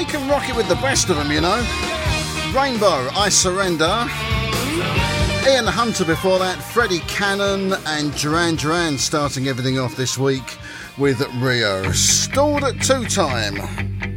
we can rock it with the best of them, you know. Rainbow, I Surrender. Ian Hunter before that, Freddie Cannon and Duran Duran starting everything off this week with Rio. Stalled at 2 time.